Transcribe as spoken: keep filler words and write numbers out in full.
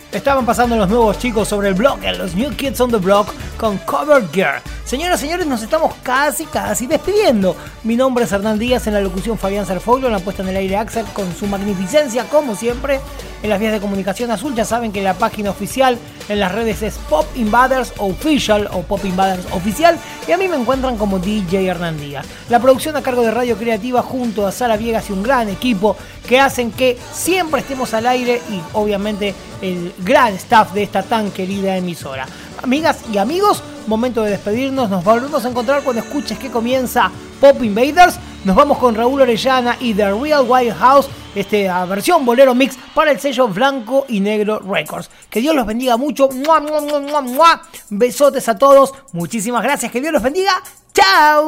Estaban pasando los nuevos chicos sobre el blog, los New Kids on the Block con Cover Girl. Señoras y señores, nos estamos casi, casi despidiendo. Mi nombre es Hernán Díaz, en la locución Fabián Sarfoglio, en la puesta en el aire Axel, con su magnificencia, como siempre. En las vías de comunicación azul, ya saben que la página oficial en las redes es Pop Invaders Official o Pop Invaders Oficial, y a mí me encuentran como D J Hernán Díaz. La producción a cargo de Radio Creativa junto a Sara Viegas y un gran equipo que hacen que siempre estemos al aire, y obviamente el gran staff de esta tan querida emisora. Amigas y amigos, momento de despedirnos. Nos volvemos a encontrar cuando escuches que comienza Pop Invaders. Nos vamos con Raúl Orellana y The Real Wild House, esta versión bolero mix para el sello Blanco y Negro Records. Que Dios los bendiga mucho. ¡Mua, mua, mua, mua, mua! Besotes a todos. Muchísimas gracias. Que Dios los bendiga. ¡Chao!